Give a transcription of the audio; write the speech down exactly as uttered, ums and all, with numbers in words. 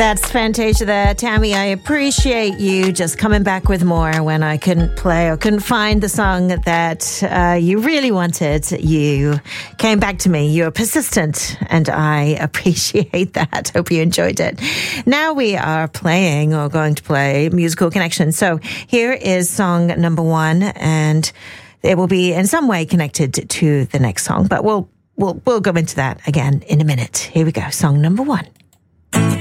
That's Fantasia there. Tammy, I appreciate you just coming back with more when I couldn't play or couldn't find the song that uh, you really wanted. You came back to me. You were persistent, and I appreciate that. Hope you enjoyed it. Now we are playing or going to play Musical Connection. So here is song number one, and it will be in some way connected to the next song, but we'll we'll we'll go into that again in a minute. Here we go. Song number one.